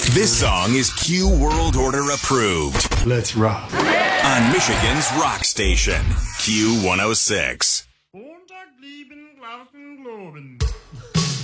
This song is Q World Order approved. Let's rock. On Michigan's rock station, Q106.